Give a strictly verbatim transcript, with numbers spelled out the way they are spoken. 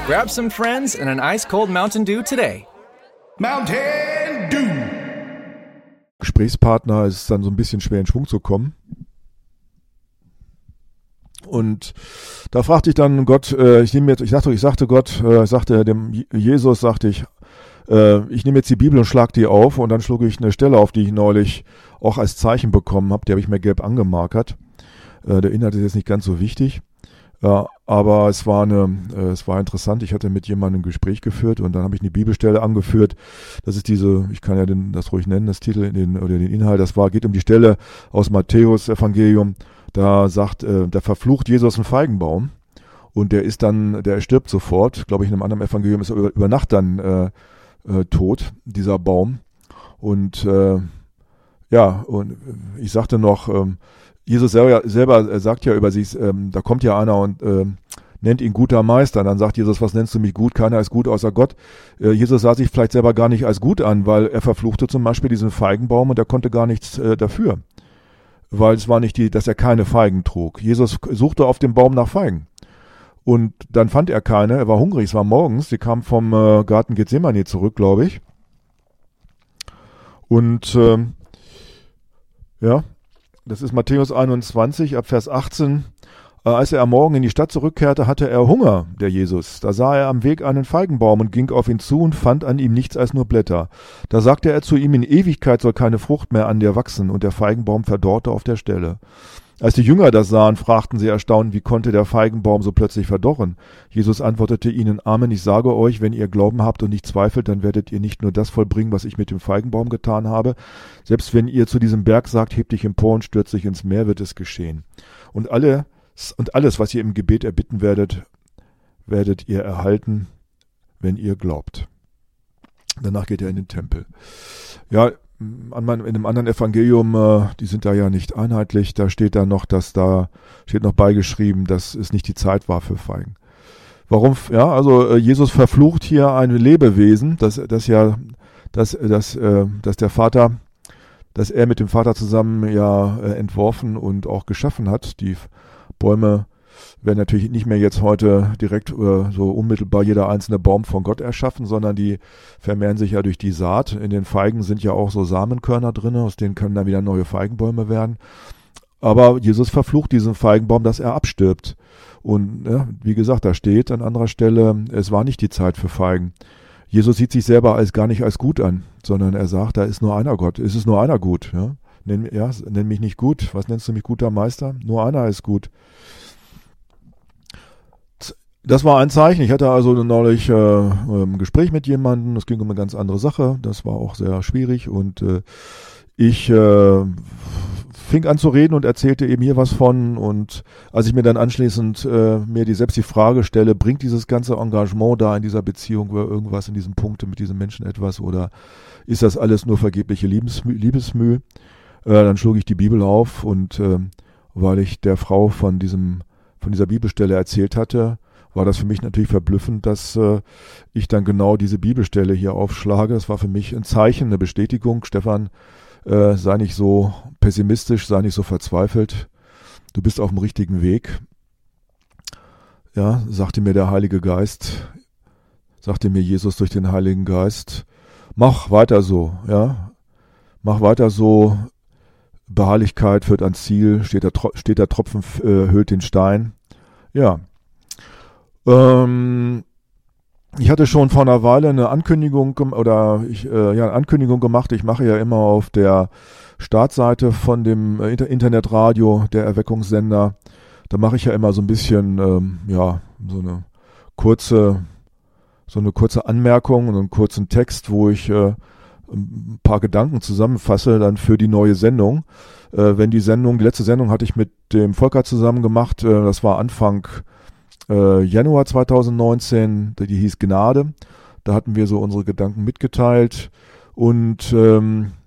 Grab some friends and an ice-cold Mountain Dew today. Mountain Dew. Gesprächspartner ist dann so ein bisschen schwer in Schwung zu kommen. Und da fragte ich dann Gott, äh, ich nehme jetzt, ich sagte, ich sagte Gott, äh, sagte dem Jesus, sagte ich, äh, ich nehme jetzt die Bibel und schlag die auf, und dann schlug ich eine Stelle auf, die ich neulich auch als Zeichen bekommen habe, die habe ich mir gelb angemarkert. Äh, der Inhalt ist jetzt nicht ganz so wichtig, äh, aber es war eine, äh, es war interessant. Ich hatte mit jemandem ein Gespräch geführt und dann habe ich eine Bibelstelle angeführt. Das ist diese, ich kann ja den, das ruhig nennen, das Titel den, oder den Inhalt. Das war, geht um die Stelle aus Matthäus Evangelium. Da sagt, äh, da verflucht Jesus einen Feigenbaum und der ist dann, der stirbt sofort. Glaube ich, in einem anderen Evangelium ist er über, über Nacht dann äh, äh, tot, dieser Baum. Und äh, ja, und ich sagte noch, ähm, Jesus selber, selber sagt ja über sich, ähm, da kommt ja einer und äh, nennt ihn guter Meister. Und dann sagt Jesus, was nennst du mich gut? Keiner ist gut außer Gott. Äh, Jesus sah sich vielleicht selber gar nicht als gut an, weil er verfluchte zum Beispiel diesen Feigenbaum und er konnte gar nichts äh, dafür. Weil es war nicht die, dass er keine Feigen trug. Jesus suchte auf dem Baum nach Feigen. Und dann fand er keine, er war hungrig, es war morgens, sie kam vom äh, Garten Gethsemane zurück, glaube ich. Und ähm, ja, das ist Matthäus einundzwanzig, ab Vers achtzehn. Äh, als er am Morgen in die Stadt zurückkehrte, hatte er Hunger, der Jesus. Da sah er am Weg einen Feigenbaum und ging auf ihn zu und fand an ihm nichts als nur Blätter. Da sagte er zu ihm, in Ewigkeit soll keine Frucht mehr an dir wachsen, und der Feigenbaum verdorrte auf der Stelle. Als die Jünger das sahen, fragten sie erstaunt, wie konnte der Feigenbaum so plötzlich verdorren? Jesus antwortete ihnen, Amen, ich sage euch, wenn ihr Glauben habt und nicht zweifelt, dann werdet ihr nicht nur das vollbringen, was ich mit dem Feigenbaum getan habe. Selbst wenn ihr zu diesem Berg sagt, heb dich empor und stürz dich ins Meer, wird es geschehen. Und alle Und alles, was ihr im Gebet erbitten werdet, werdet ihr erhalten, wenn ihr glaubt. Danach geht er in den Tempel. Ja, an meinem, in einem anderen Evangelium, äh, die sind da ja nicht einheitlich, da steht da noch, dass da, steht noch beigeschrieben, dass es nicht die Zeit war für Feigen. Warum? Ja, also äh, Jesus verflucht hier ein Lebewesen, das, das ja, dass, dass, äh, dass der Vater, dass er mit dem Vater zusammen ja äh, entworfen und auch geschaffen hat. Die Bäume werden natürlich nicht mehr jetzt heute direkt äh, so unmittelbar jeder einzelne Baum von Gott erschaffen, sondern die vermehren sich ja durch die Saat. In den Feigen sind ja auch so Samenkörner drin, aus denen können dann wieder neue Feigenbäume werden. Aber Jesus verflucht diesen Feigenbaum, dass er abstirbt. Und ja, wie gesagt, da steht an anderer Stelle, es war nicht die Zeit für Feigen. Jesus sieht sich selber als gar nicht als gut an, sondern er sagt, da ist nur einer Gott, es ist nur einer gut. Ja? Nenn, ja, nenn mich nicht gut. Was nennst du mich, guter Meister? Nur einer ist gut. Das war ein Zeichen. Ich hatte also neulich äh, ein Gespräch mit jemandem. Es ging um eine ganz andere Sache. Das war auch sehr schwierig. Und äh, ich äh, fing an zu reden und erzählte eben hier was von. Und als ich mir dann anschließend äh, mir die, selbst die Frage stelle, bringt dieses ganze Engagement da in dieser Beziehung oder irgendwas in diesen Punkten mit diesem Menschen etwas? Oder ist das alles nur vergebliche Liebesmüh? Liebesmüh? Äh, dann schlug ich die Bibel auf und äh, weil ich der Frau von diesem von dieser Bibelstelle erzählt hatte, war das für mich natürlich verblüffend, dass äh, ich dann genau diese Bibelstelle hier aufschlage. Das war für mich ein Zeichen, eine Bestätigung. Stefan, äh, sei nicht so pessimistisch, sei nicht so verzweifelt. Du bist auf dem richtigen Weg. Ja, sagte mir der Heilige Geist, sagte mir Jesus durch den Heiligen Geist, mach weiter so, ja, mach weiter so. Beharrlichkeit führt ans Ziel, steht der, steht der Tropfen äh, höhlt den Stein. Ja. Ähm, ich hatte schon vor einer Weile eine Ankündigung oder ich, äh, ja, eine Ankündigung gemacht. Ich mache ja immer auf der Startseite von dem äh, Internetradio, der Erweckungssender, da mache ich ja immer so ein bisschen, ähm, ja, so eine kurze, so eine kurze Anmerkung und einen kurzen Text, wo ich äh, ein paar Gedanken zusammenfasse dann für die neue Sendung. Äh, wenn die Sendung, die letzte Sendung hatte ich mit dem Volker zusammen gemacht, äh, das war Anfang äh, Januar zweitausendneunzehn, die hieß Gnade. Da hatten wir so unsere Gedanken mitgeteilt und ähm,